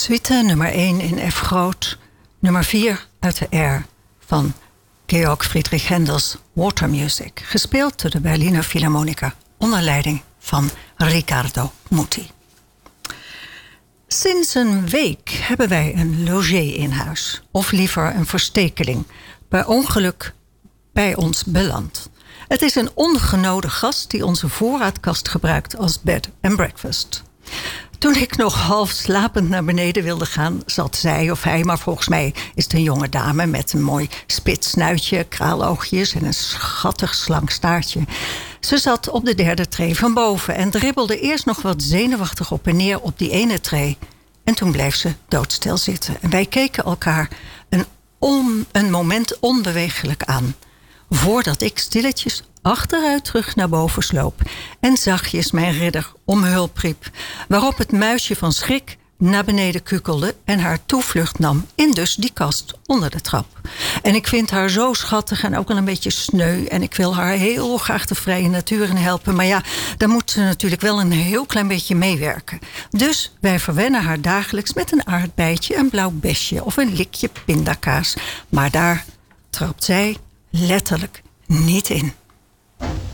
Suite nummer 1 in F groot, nummer 4 uit de R van Georg Friedrich Händels Water Music, gespeeld door de Berliner Philharmoniker onder leiding van Riccardo Muti. Sinds een week hebben wij een logé in huis, of liever een verstekeling, per ongeluk bij ons beland. Het is een ongenode gast die onze voorraadkast gebruikt als bed and breakfast. Toen ik nog half slapend naar beneden wilde gaan, zat zij of hij, maar volgens mij is het een jonge dame met een mooi spits snuitje, kraaloogjes en een schattig slank staartje. Ze zat op de 3e tree van boven en dribbelde eerst nog wat zenuwachtig op en neer op die ene tree. En toen bleef ze doodstil zitten. En wij keken elkaar een moment onbeweeglijk aan, voordat ik stilletjes achteruit terug naar boven sloop en zachtjes mijn ridder om hulp riep, waarop het muisje van schrik naar beneden kukelde en haar toevlucht nam in dus die kast onder de trap. En ik vind haar zo schattig en ook al een beetje sneu en ik wil haar heel graag de vrije natuur in helpen, maar ja, dan moet ze natuurlijk wel een heel klein beetje meewerken. Dus wij verwennen haar dagelijks met een aardbeidje, een blauw besje of een likje pindakaas, maar daar trapt zij letterlijk niet in.